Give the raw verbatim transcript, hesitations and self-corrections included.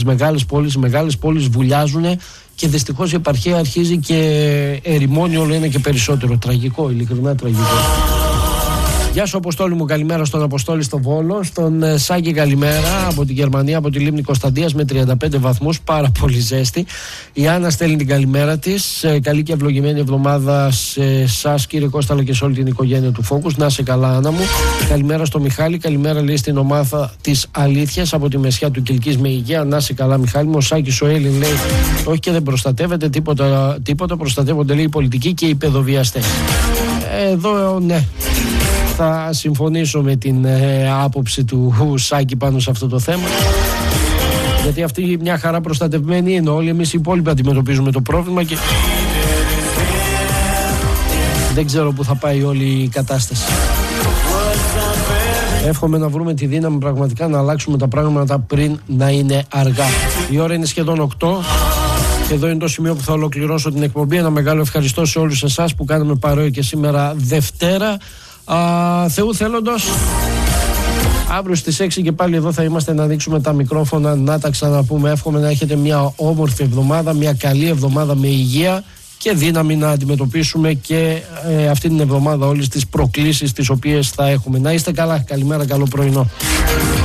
μεγάλες πόλεις. Οι μεγάλες πόλεις βουλιάζουν και δυστυχώς η επαρχία αρχίζει και ερημώνει όλο ένα και περισσότερο. Τραγικό, ειλικρινά τραγικό. Γεια σου Αποστόλη μου, καλημέρα στον Αποστόλη στο Βόλο. Στον Σάκη καλημέρα από τη Γερμανία, από τη Λίμνη Κωνσταντίας με τριάντα πέντε βαθμούς, πάρα πολύ ζέστη. Η Άννα στέλνει την καλημέρα της. Καλή και ευλογημένη εβδομάδα σε εσάς κύριε Κώστα, αλλά και σε όλη την οικογένεια του Focus. Να είσαι καλά Άννα μου. Καλημέρα στο Μιχάλη, καλημέρα λέει στην ομάδα της Αλήθειας από τη Μεσιά του Κιλκής με υγεία. Να είσαι καλά Μιχάλη μου. Ο Σάκης ο Έλλην λέει όχι και δεν προστατεύεται τίποτα, τίποτα προστατεύονται λέει οι πολιτικοί και οι παιδοβιαστές. Εδώ ναι, θα συμφωνήσω με την ε, άποψη του Σάκη πάνω σε αυτό το θέμα, γιατί αυτή μια χαρά προστατευμένη είναι. Όλοι εμείς οι υπόλοιποι αντιμετωπίζουμε το πρόβλημα και δεν ξέρω που θα πάει όλη η κατάσταση. Εύχομαι να βρούμε τη δύναμη πραγματικά να αλλάξουμε τα πράγματα πριν να είναι αργά. Η ώρα είναι σχεδόν οκτώ. Και εδώ είναι το σημείο που θα ολοκληρώσω την εκπομπή. Ένα μεγάλο ευχαριστώ σε όλους εσάς που κάναμε παρόη και σήμερα Δευτέρα. Α, Θεού θέλοντος, αύριο στις έξι και πάλι εδώ θα είμαστε να ανοίξουμε τα μικρόφωνα, να τα ξαναπούμε. Εύχομαι να έχετε μια όμορφη εβδομάδα, μια καλή εβδομάδα με υγεία και δύναμη να αντιμετωπίσουμε και ε, αυτή την εβδομάδα όλες τις προκλήσεις τις οποίες θα έχουμε. Να είστε καλά, καλημέρα, καλό πρωινό.